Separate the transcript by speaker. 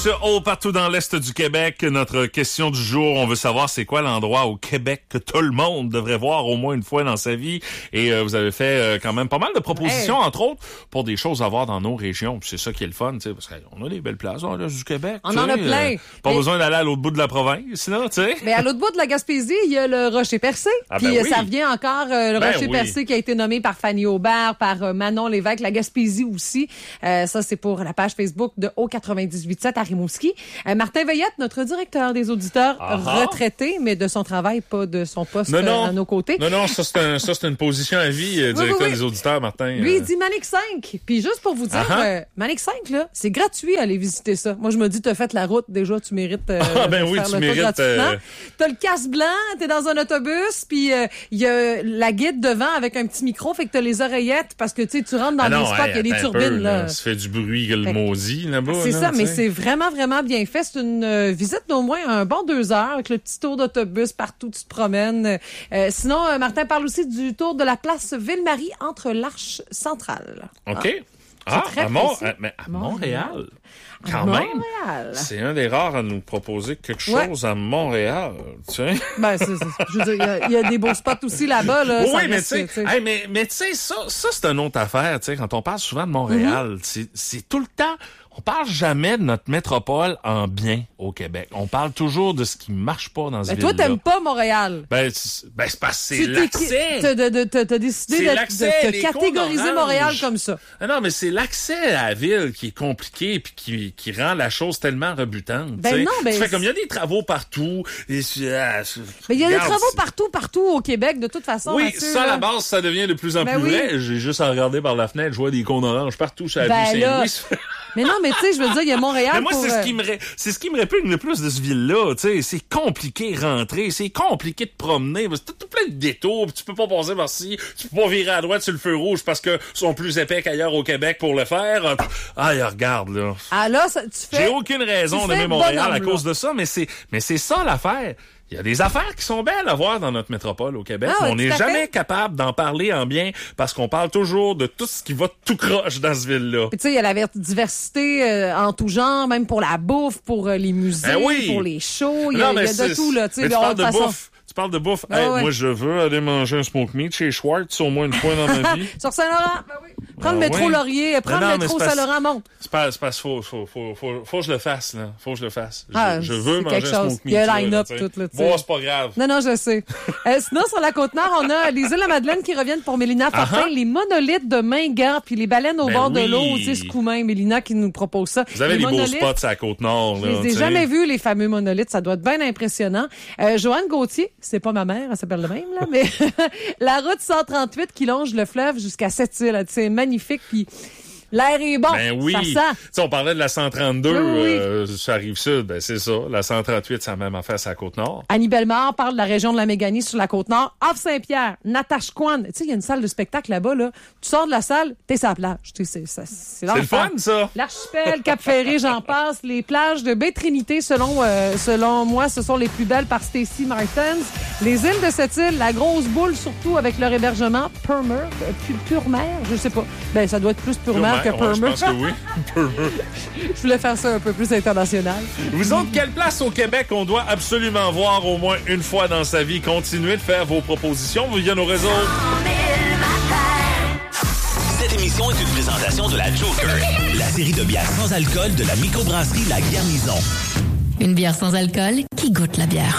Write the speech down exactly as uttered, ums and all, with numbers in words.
Speaker 1: Oh, partout dans l'Est du Québec, notre question du jour, on veut savoir c'est quoi l'endroit au Québec que tout le monde devrait voir au moins une fois dans sa vie. Et euh, vous avez fait euh, quand même pas mal de propositions, hey. entre autres, pour des choses à voir dans nos régions. Puis c'est ça qui est le fun, tu sais, parce qu'on a des belles places dans l'Est du Québec.
Speaker 2: On en a plein.
Speaker 1: Euh, pas mais... besoin d'aller à l'autre bout de la province, là, tu sais.
Speaker 2: Mais à l'autre bout de la Gaspésie, il y a le Rocher-Percé. Ah, ben puis oui. ça revient encore, euh, le ben Rocher-Percé oui. qui a été nommé par Fanny Aubert, par euh, Manon Lévesque, la Gaspésie aussi. Euh, ça, c'est pour la page Facebook de O quatre-vingt-dix-huit sept à Rimouski. Euh, Martin Veillette, notre directeur des auditeurs, uh-huh. retraité, mais de son travail, pas de son poste non, non. à nos côtés.
Speaker 1: Non, non, ça c'est, un, ça, c'est une position à vie, euh, directeur oui, oui, oui. des auditeurs, Martin.
Speaker 2: Lui, euh... il dit Manic cinq. Puis juste pour vous dire, uh-huh. euh, Manic cinq, là, c'est gratuit aller visiter ça. Moi, je me dis, t'as fait la route, déjà, tu mérites euh,
Speaker 1: ah, ben oui,
Speaker 2: faire
Speaker 1: tu
Speaker 2: le
Speaker 1: mérites,
Speaker 2: tour gratuitement.
Speaker 1: Euh...
Speaker 2: T'as le casque blanc, t'es dans un autobus, puis il euh, y a la guide devant avec un petit micro, fait que t'as les oreillettes, parce que tu sais, tu rentres dans ah des non, spots, il hey, y a des turbines.
Speaker 1: Peu,
Speaker 2: là.
Speaker 1: Ça fait du bruit que le maudit, là-bas.
Speaker 2: C'est
Speaker 1: là,
Speaker 2: ça, mais
Speaker 1: sais.
Speaker 2: c'est vraiment, vraiment bien fait. C'est une euh, visite d'au moins un bon deux heures avec le petit tour d'autobus partout où tu te promènes. Euh, sinon, euh, Martin parle aussi du tour de la place Ville-Marie entre l'Arche centrale.
Speaker 1: OK. Ah, ah à, Mont- à, mais à Montréal. Montréal. Quand à même. Montréal. C'est un des rares à nous proposer quelque chose ouais. à Montréal. Tu sais?
Speaker 2: Ben, c'est, c'est, je veux dire, il y, y a des beaux spots aussi là-bas. Là,
Speaker 1: oui, mais tu sais, hey, mais, mais tu sais, ça, ça, c'est une autre affaire. Tu sais, quand on parle souvent de Montréal, mm-hmm. c'est, c'est tout le temps... On parle jamais de notre métropole en bien au Québec. On parle toujours de ce qui marche pas dans ce ben ville-là.
Speaker 2: Toi, t'aimes pas Montréal.
Speaker 1: Ben, c'est, ben, c'est parce que c'est tu l'accès.
Speaker 2: T'as, t'as, t'as, t'as décidé de, de, de catégoriser Montréal comme ça.
Speaker 1: Non, mais c'est l'accès à la ville qui est compliqué puis qui, qui rend la chose tellement rebutante.
Speaker 2: Ben
Speaker 1: t'sais.
Speaker 2: non, ben...
Speaker 1: Tu fais comme il y a des travaux partout. Et, ah,
Speaker 2: mais il y a regarde, des travaux partout, partout au Québec, de toute façon.
Speaker 1: Oui,
Speaker 2: Mathieu,
Speaker 1: ça, à
Speaker 2: là.
Speaker 1: la base, ça devient de plus en
Speaker 2: ben
Speaker 1: plus
Speaker 2: oui.
Speaker 1: vrai. J'ai juste à regarder par la fenêtre, je vois des cônes oranges partout sur la
Speaker 2: ben
Speaker 1: rue Saint-Louis.
Speaker 2: Mais non, mais tu sais, je veux dire, il y a Montréal.
Speaker 1: Mais moi,
Speaker 2: pour,
Speaker 1: c'est ce qui me, c'est ce qui me répugne le plus de ce ville-là, tu sais. C'est compliqué rentrer, c'est compliqué de promener, parce que t'as tout plein de détours, pis tu peux pas passer par ci, tu peux pas virer à droite sur le feu rouge parce que sont plus épais qu'ailleurs au Québec pour le faire. Ah, regarde, là.
Speaker 2: Ah, là, ça, tu fais.
Speaker 1: J'ai aucune raison d'aimer Montréal à cause de ça, mais c'est, mais c'est ça l'affaire. Il y a des affaires qui sont belles à voir dans notre métropole au Québec. Ah, ouais, on n'est jamais capable d'en parler en bien parce qu'on parle toujours de tout ce qui va tout croche dans ce ville-là.
Speaker 2: Puis tu sais, il y a la diversité euh, en tout genre, même pour la bouffe, pour euh, les musées, ben oui. pour les shows. Il y a, non, y a de tout, là.
Speaker 1: Mais tu parles de façon... bouffe. Tu parles de bouffe. Ah, hey, ouais. Moi, je veux aller manger un smoke meat chez Schwartz au moins une fois dans ma vie.
Speaker 2: Sur Saint-Laurent, ben oui. Prends ah, le métro oui. Laurier, prends non, le métro Saint-Laurent, monte.
Speaker 1: C'est pas, c'est pas, faut, faut, faut, faut, faut que je le fasse, là. Faut que je le fasse. Je,
Speaker 2: ah,
Speaker 1: je veux manger un smoke meat.
Speaker 2: Il y a un line-up tout, là, tu sais.
Speaker 1: Bon, c'est pas grave.
Speaker 2: Non, non, je sais. euh, sinon, sur la Côte-Nord, on a les îles de la Madeleine qui reviennent pour Mélina Fortin, uh-huh. les monolithes de Mingan, puis les baleines au ben bord oui. de l'eau, tu sais, Scoumin, Mélina qui nous propose ça.
Speaker 1: Vous avez les des beaux spots sur la Côte-Nord, là.
Speaker 2: Je les ai jamais vus, les fameux monolithes. Ça doit être bien impressionnant. Euh, Joanne Gauthier, c'est pas ma mère, elle s'appelle de même, là, mais la route cent trente-huit qui longe le fleuve jusqu'à Sept-Îles, c'est magnifique, puis l'air est bon,
Speaker 1: ben oui.
Speaker 2: ça sent.
Speaker 1: T'sais, on parlait de la cent trente-deux, oui, oui. Euh, sur la Rive-Sud, ben c'est ça. La cent trente-huit, c'est la même affaire sur la Côte-Nord.
Speaker 2: Annie Bellemare parle de la région de la Méganie sur la Côte-Nord. Havre-Saint-Pierre, Natashquan. Tu sais, il y a une salle de spectacle là-bas, là. Tu sors de la salle, t'es sur la plage. C'est, c'est, c'est, c'est,
Speaker 1: c'est le fun, ça.
Speaker 2: L'archipel, Cap-Ferré, j'en passe. Les plages de Baie-Trinité, selon, euh, selon moi, ce sont les plus belles par Stacy Martins. Les îles de cette île, la grosse boule, surtout avec leur hébergement Purmer, euh, pure mer, je sais pas. Ben, ça doit être plus pure mer que Purmer.
Speaker 1: Ouais, je pense que oui.
Speaker 2: Je voulais faire ça un peu plus international.
Speaker 1: Vous autres, quelle place au Québec on doit absolument voir au moins une fois dans sa vie? Continuez de faire vos propositions via nos réseaux.
Speaker 3: Cette émission est une présentation de la Joker, la série de bières sans alcool de la microbrasserie La Garnison.
Speaker 4: Une bière sans alcool qui goûte la bière.